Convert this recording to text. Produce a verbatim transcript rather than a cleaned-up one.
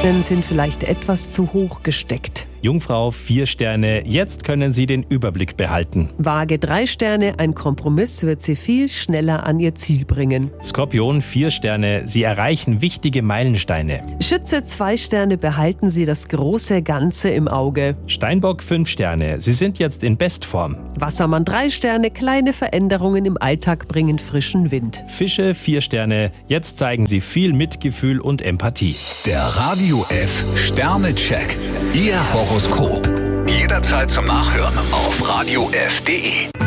sind vielleicht etwas zu hoch gesteckt. Jungfrau, vier Sterne, jetzt können Sie den Überblick behalten. Waage, drei Sterne, ein Kompromiss wird Sie viel schneller an Ihr Ziel bringen. Skorpion, vier Sterne, Sie erreichen wichtige Meilensteine. Schütze, zwei Sterne, behalten Sie das große Ganze im Auge. Steinbock, fünf Sterne, Sie sind jetzt in Bestform. Wassermann, drei Sterne, kleine Veränderungen im Alltag bringen frischen Wind. Fische, vier Sterne, jetzt zeigen Sie viel Mitgefühl und Empathie. Der Radio F Sternecheck. Ihr Horoskop. Jederzeit zum Nachhören auf radio f punkt de.